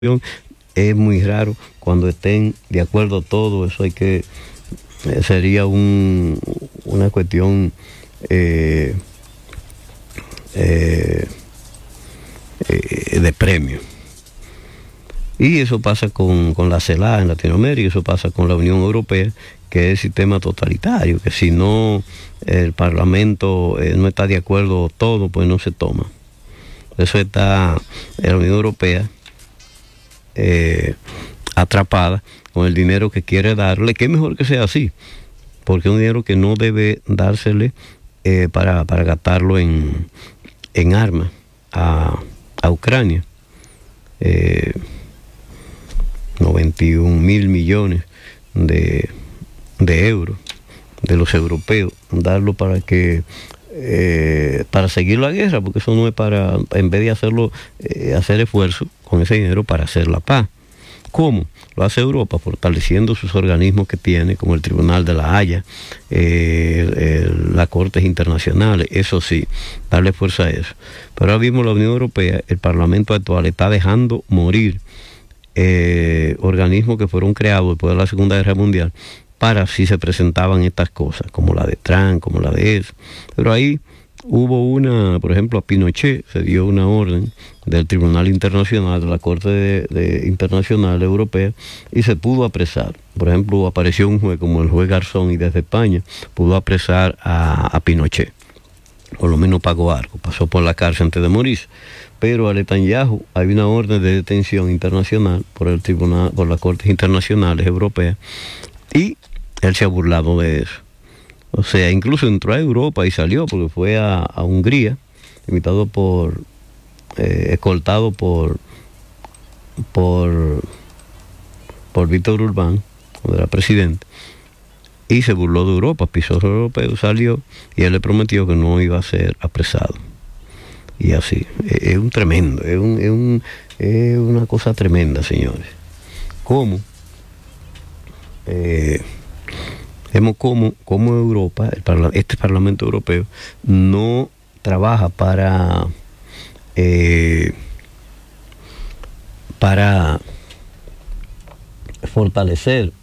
es muy raro cuando estén de acuerdo todos. Eso sería una cuestión de premio. Y eso pasa con la CELAC en Latinoamérica, eso pasa con la Unión Europea, que es sistema totalitario, que si no el Parlamento no está de acuerdo todo, pues no se toma. Eso está en la Unión Europea atrapada con el dinero que quiere darle, que es mejor que sea así, porque es un dinero que no debe dársele para gastarlo en armas a Ucrania. 91.000 millones de euros de los europeos, darlo para seguir la guerra, porque eso no es para, en vez de hacerlo, hacer esfuerzo con ese dinero para hacer la paz. ¿Cómo? Lo hace Europa, fortaleciendo sus organismos que tiene, como el Tribunal de la Haya, las Cortes Internacionales, eso sí, darle fuerza a eso. Pero ahora mismo la Unión Europea, el Parlamento actual, está dejando morir organismos que fueron creados después de la Segunda Guerra Mundial, para si se presentaban estas cosas, como la de Trump, como la de eso. Pero ahí hubo por ejemplo, a Pinochet se dio una orden del Tribunal Internacional, de la Corte Internacional Europea, y se pudo apresar. Por ejemplo, apareció un juez como el juez Garzón, y desde España pudo apresar a Pinochet. Por lo menos pagó algo, pasó por la cárcel antes de morirse. Pero a Netanyahu hay una orden de detención internacional por el tribunal, por las Cortes Internacionales Europeas, y él se ha burlado de eso. O sea, incluso entró a Europa y salió, porque fue a Hungría, escoltado por Víctor Orbán, cuando era presidente, y se burló de Europa, pisó el europeo, salió, y él le prometió que no iba a ser apresado. Y así, es un tremendo, es una cosa tremenda, señores. ¿Cómo? Vemos cómo Europa, este Parlamento Europeo, no trabaja para fortalecer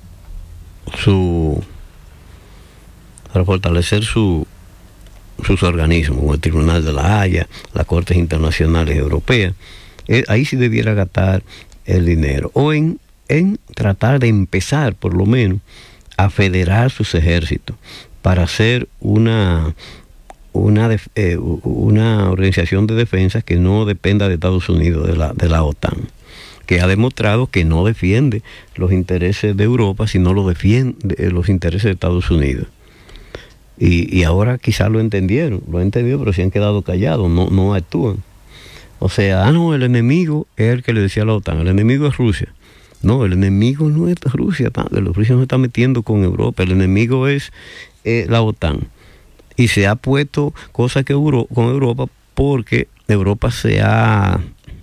sus organismos, como el Tribunal de la Haya, las Cortes Internacionales Europeas. Ahí sí debiera gastar el dinero, o en tratar de empezar, por lo menos, a federar sus ejércitos para hacer una organización de defensa que no dependa de Estados Unidos, de la OTAN, que ha demostrado que no defiende los intereses de Europa, sino los defiende los intereses de Estados Unidos. Y ahora quizás lo entendieron, pero se han quedado callados, no actúan. O sea, no, el enemigo es el que le decía a la OTAN, el enemigo es Rusia. No, el enemigo no es Rusia, Rusia no se está metiendo con Europa, el enemigo es la OTAN. Y se ha puesto cosas con Europa, porque Europa se ha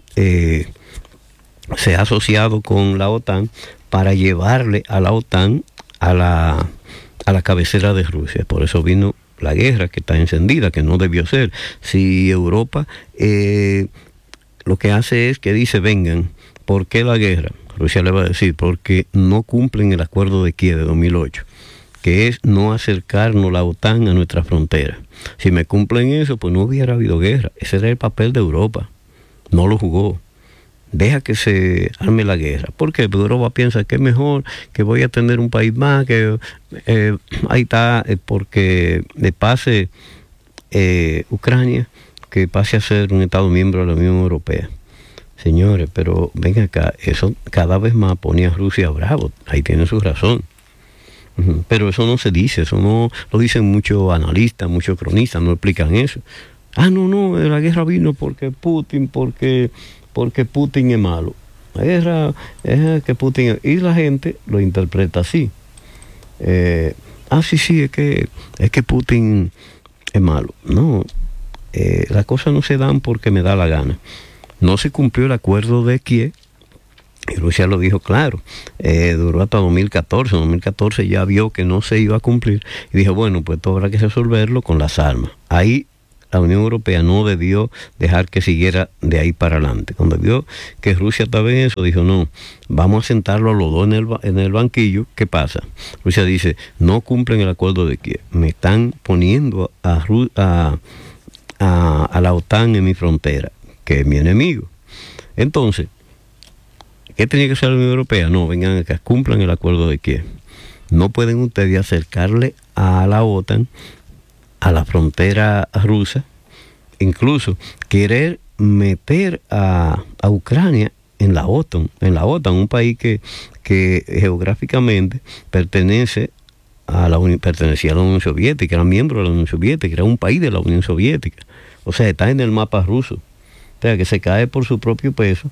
asociado con la OTAN para llevarle a la OTAN a la cabecera de Rusia. Por eso vino la guerra, que está encendida, que no debió ser. Si Europa lo que hace es que dice, vengan, ¿por qué la guerra? Rusia le va a decir, porque no cumplen el acuerdo de Kiev de 2008, que es no acercarnos la OTAN a nuestra frontera. Si me cumplen eso, pues no hubiera habido guerra. Ese era el papel de Europa. No lo jugó. Deja que se arme la guerra. ¿Por qué? Porque Europa piensa que es mejor, que voy a tener un país más, que ahí está, porque le pase Ucrania, que pase a ser un Estado miembro de la Unión Europea. Señores, pero ven acá, eso cada vez más pone a Rusia bravo, ahí tiene su razón. Pero eso no se dice, eso no lo dicen muchos analistas, muchos cronistas, no explican eso. No, la guerra vino porque Putin es malo. La guerra es que Putin, y la gente lo interpreta así. Sí, es que Putin es malo. No, las cosas no se dan porque me da la gana. No se cumplió el acuerdo de Kiev, y Rusia lo dijo claro, duró hasta 2014. En 2014 ya vio que no se iba a cumplir, y dijo, bueno, pues esto habrá que resolverlo con las armas. Ahí la Unión Europea no debió dejar que siguiera de ahí para adelante. Cuando vio que Rusia estaba en eso, dijo, no, vamos a sentarlo a los dos en el banquillo. ¿Qué pasa? Rusia dice, no cumplen el acuerdo de Kiev. Me están poniendo a la OTAN en mi frontera, que es mi enemigo. Entonces, ¿qué tenía que hacer la Unión Europea? No, vengan acá, cumplan el acuerdo de Kiev. No pueden ustedes acercarle a la OTAN a la frontera rusa, incluso querer meter a Ucrania en la OTAN, un país que geográficamente pertenecía a la Unión Soviética, era miembro de la Unión Soviética, era un país de la Unión Soviética. O sea, está en el mapa ruso. O sea, que se cae por su propio peso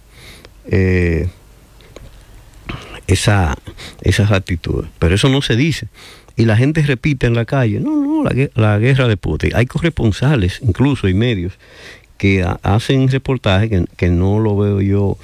esas actitudes. Pero eso no se dice. Y la gente repite en la calle, no, la guerra de Putin. Hay corresponsales, incluso, y medios, que hacen reportajes que no lo veo yo,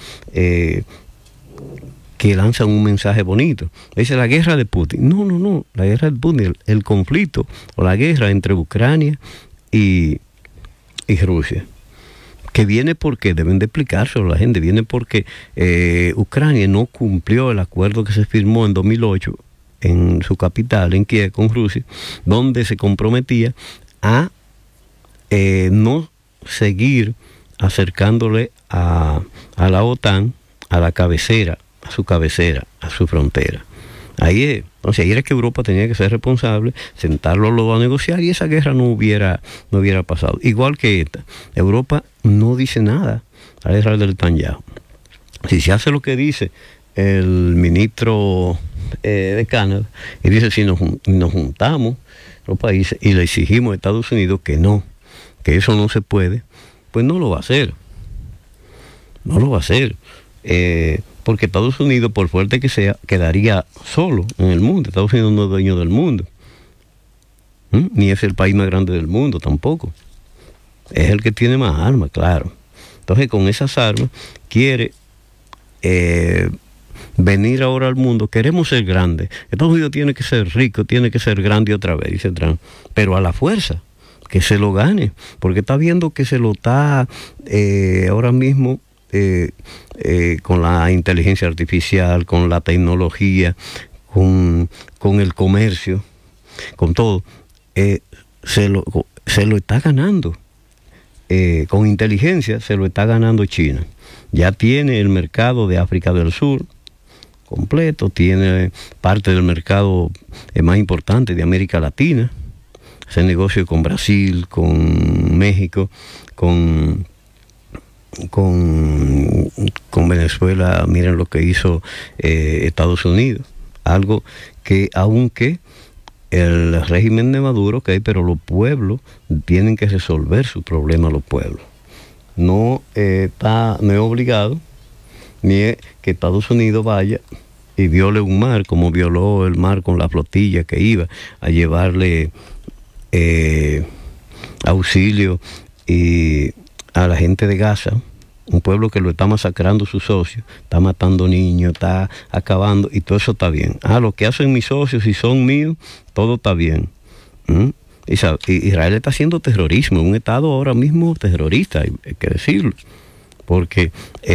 que lanzan un mensaje bonito. Dice la guerra de Putin. No, la guerra de Putin, el conflicto o la guerra entre Ucrania y Rusia. Que viene porque, deben de explicárselo a la gente, viene porque Ucrania no cumplió el acuerdo que se firmó en 2008 en su capital, en Kiev, con Rusia, donde se comprometía a no seguir acercándole a la OTAN, a la cabecera, a su frontera. Ahí es. Entonces, ahí era que Europa tenía que ser responsable, sentarlo a negociar y esa guerra no hubiera pasado. Igual que esta. Europa no dice nada a la guerra del Netanyahu. Si se hace lo que dice el ministro de Canadá, y dice, si nos juntamos los países y le exigimos a Estados Unidos que eso no se puede, pues no lo va a hacer. No lo va a hacer. Porque Estados Unidos, por fuerte que sea, quedaría solo en el mundo. Estados Unidos no es dueño del mundo. Ni es el país más grande del mundo tampoco. Es el que tiene más armas, claro. Entonces, con esas armas, quiere venir ahora al mundo. Queremos ser grandes. Estados Unidos tiene que ser rico, tiene que ser grande otra vez, dice Trump. Pero a la fuerza, que se lo gane. Porque está viendo que se lo está ahora mismo con la inteligencia artificial, con la tecnología, con el comercio, con todo, se lo está ganando. Con inteligencia se lo está ganando China. Ya tiene el mercado de África del Sur completo, tiene parte del mercado más importante de América Latina, hace negocio con Brasil, con México, con Venezuela. Miren lo que hizo Estados Unidos, algo que aunque el régimen de Maduro, pero los pueblos tienen que resolver su problema, los pueblos. No es obligado, ni es que Estados Unidos vaya y viole un mar, como violó el mar con la flotilla que iba a llevarle auxilio a la gente de Gaza, un pueblo que lo está masacrando sus socios, está matando niños, está acabando, y todo eso está bien. Lo que hacen mis socios, si son míos, todo está bien. Israel está haciendo terrorismo, un estado ahora mismo terrorista, hay que decirlo, porque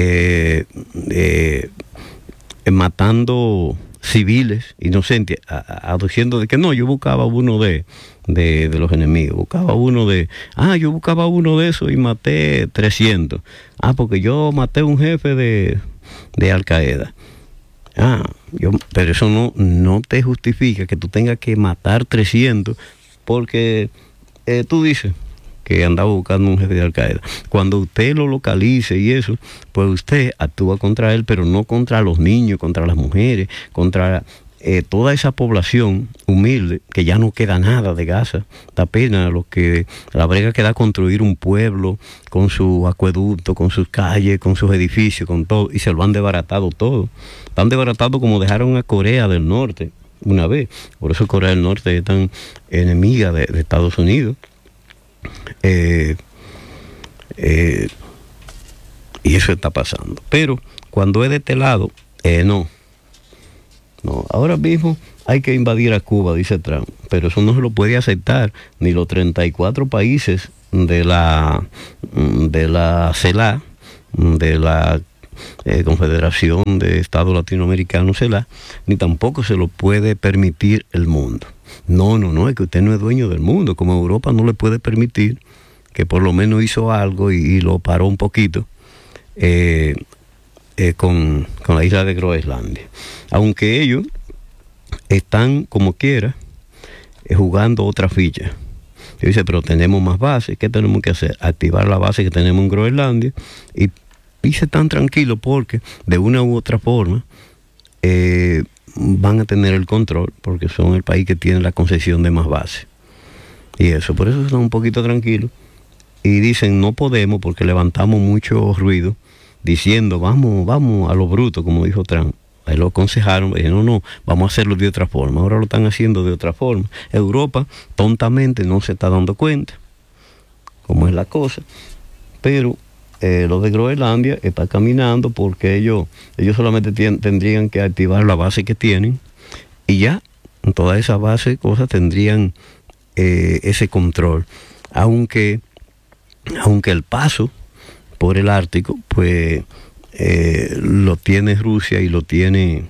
matando civiles inocentes, aduciendo de que no, yo buscaba uno de los enemigos, yo buscaba uno de esos y maté 300, porque yo maté un jefe de Al Qaeda. Pero eso no te justifica que tú tengas que matar 300 porque tú dices que andaba buscando un jefe de Al Qaeda. Cuando usted lo localice y eso, pues usted actúa contra él, pero no contra los niños, contra las mujeres, contra toda esa población humilde, que ya no queda nada de Gaza. Da pena la brega que da construir un pueblo con su acueducto, con sus calles, con sus edificios, con todo, y se lo han desbaratado todo. Tan desbaratado como dejaron a Corea del Norte una vez. Por eso Corea del Norte es tan enemiga de Estados Unidos. Y eso está pasando. Pero cuando es de este lado, no. No, ahora mismo hay que invadir a Cuba, dice Trump, pero eso no se lo puede aceptar ni los 34 países de la CELAC, de la Confederación de Estados Latinoamericanos, CELAC, ni tampoco se lo puede permitir el mundo. No, es que usted no es dueño del mundo, como Europa no le puede permitir, que por lo menos hizo algo y lo paró un poquito, con la isla de Groenlandia. Aunque ellos están, como quiera, jugando otra ficha. Yo dice, pero tenemos más bases, ¿qué tenemos que hacer? Activar la base que tenemos en Groenlandia y se están tranquilos porque de una u otra forma van a tener el control porque son el país que tiene la concesión de más bases. Y eso, por eso están un poquito tranquilos. Y dicen, no podemos porque levantamos mucho ruido diciendo, vamos a lo bruto, como dijo Trump. Ahí lo aconsejaron, dijeron, no, vamos a hacerlo de otra forma. Ahora lo están haciendo de otra forma. Europa, tontamente, no se está dando cuenta cómo es la cosa. Pero lo de Groenlandia está caminando porque ellos solamente tendrían que activar la base que tienen y ya, en toda esa base cosas tendrían ese control. Aunque el paso por el Ártico, pues lo tiene Rusia y lo tiene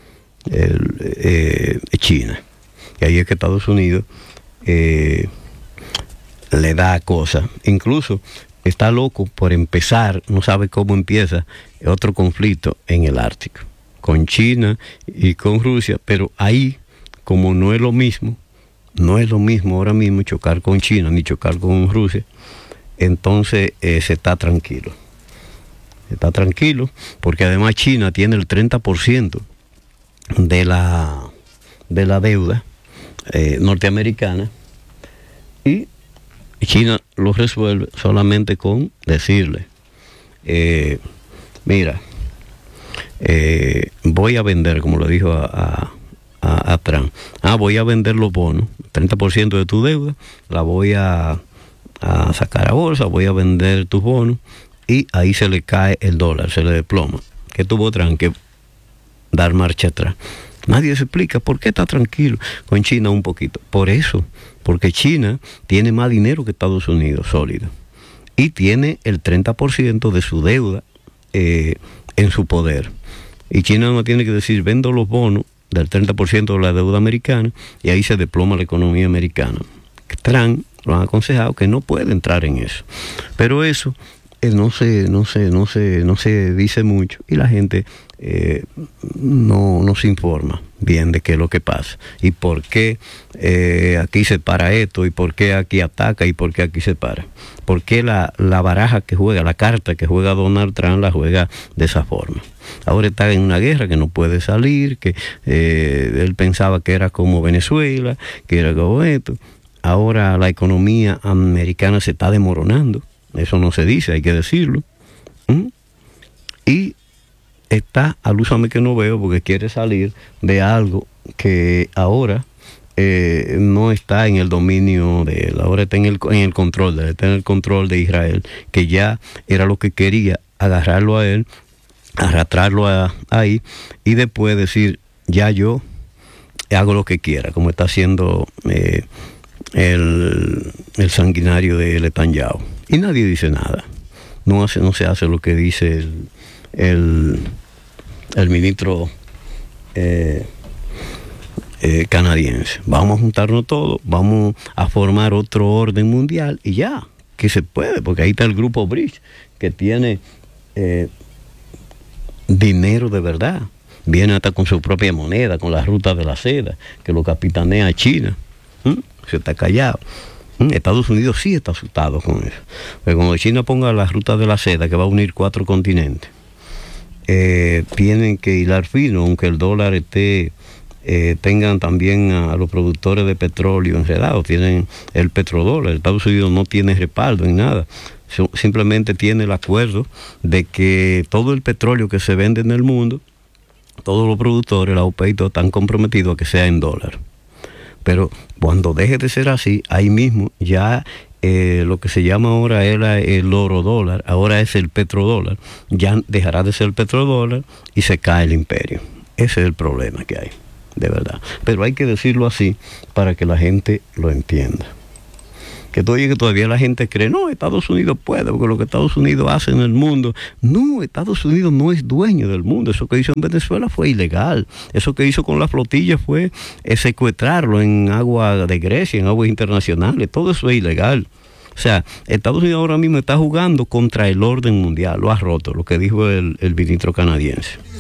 China. Y ahí es que Estados Unidos le da cosas. Incluso está loco por empezar, no sabe cómo empieza otro conflicto en el Ártico, con China y con Rusia, pero ahí, como no es lo mismo ahora mismo chocar con China ni chocar con Rusia, entonces se está tranquilo. Está tranquilo, porque además China tiene el 30% de la deuda norteamericana y China lo resuelve solamente con decirle, mira, voy a vender, como le dijo a Trump, voy a vender los bonos, 30% de tu deuda, la voy a sacar a bolsa, voy a vender tus bonos, y ahí se le cae el dólar, se le desploma. ¿Qué tuvo Trump que dar marcha atrás? Nadie se explica por qué está tranquilo con China un poquito. Por eso, porque China tiene más dinero que Estados Unidos, sólido. Y tiene el 30% de su deuda en su poder. Y China no tiene que decir, vendo los bonos del 30% de la deuda americana, y ahí se desploma la economía americana. Trump lo han aconsejado que no puede entrar en eso. Pero eso no se dice mucho y la gente no se informa bien de qué es lo que pasa y por qué aquí se para esto y por qué aquí ataca y por qué aquí se para. Por qué la baraja que juega, la carta que juega Donald Trump la juega de esa forma. Ahora está en una guerra que no puede salir, que él pensaba que era como Venezuela, que era como esto. Ahora la economía americana se está desmoronando. Eso no se dice, hay que decirlo. Y está, alúzame que no veo, porque quiere salir de algo que ahora no está en el dominio de él, ahora está en el control de él, está en el control de Israel, que ya era lo que quería, agarrarlo a él, arrastrarlo ahí, y después decir, ya yo hago lo que quiera, como está haciendo el sanguinario de Netanyahu. Y nadie dice nada. No se hace lo que dice el ministro canadiense. Vamos a juntarnos todos, vamos a formar otro orden mundial y ya, que se puede, porque ahí está el grupo BRICS, que tiene dinero de verdad. Viene hasta con su propia moneda, con la ruta de la seda, que lo capitanea China. Se está callado. Estados Unidos sí está asustado con eso. Pero cuando China ponga la ruta de la seda, que va a unir 4 continentes, tienen que hilar fino, aunque el dólar tengan también a los productores de petróleo enredados, tienen el petrodólar. Estados Unidos no tiene respaldo en nada, simplemente tiene el acuerdo de que todo el petróleo que se vende en el mundo, todos los productores, la OPEC, están comprometidos a que sea en dólar. Pero cuando deje de ser así, ahí mismo ya lo que se llama ahora era el oro dólar, ahora es el petrodólar, ya dejará de ser el petrodólar y se cae el imperio. Ese es el problema que hay. de verdad. Pero hay que decirlo así para que la gente lo entienda. Que todavía la gente cree, no, Estados Unidos puede, porque lo que Estados Unidos hace en el mundo. No, Estados Unidos no es dueño del mundo. Eso que hizo en Venezuela fue ilegal. Eso que hizo con la flotilla fue secuestrarlo en agua de Grecia, en aguas internacionales. Todo eso es ilegal. O sea, Estados Unidos ahora mismo está jugando contra el orden mundial. Lo ha roto, lo que dijo el ministro canadiense.